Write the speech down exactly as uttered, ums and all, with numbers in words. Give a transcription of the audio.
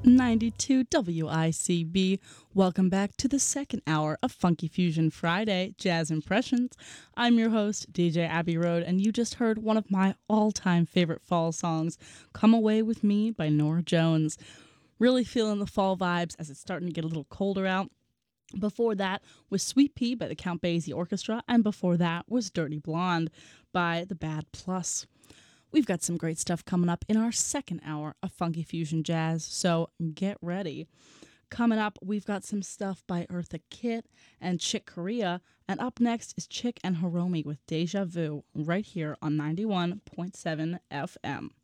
ninety-two W I C B. Welcome back to the second hour of Funky Fusion Friday Jazz Impressions. I'm your host, D J Abby Road, and you just heard one of my all time favorite fall songs, Come Away With Me by Norah Jones. Really feeling the fall vibes as it's starting to get a little colder out. Before that was Sweet Pea by the Count Basie Orchestra, and before that was Dirty Blonde by the Bad Plus. We've got some great stuff coming up in our second hour of Funky Fusion Jazz, so get ready. Coming up, we've got some stuff by Eartha Kitt and Chick Corea, and up next is Chick and Hiromi with Deja Vu right here on ninety-one point seven F M.